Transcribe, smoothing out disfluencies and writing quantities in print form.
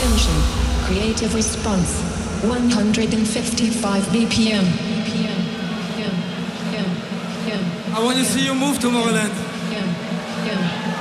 tension. Creative response. 155 BPM. I want to see you move, Tomorrowland.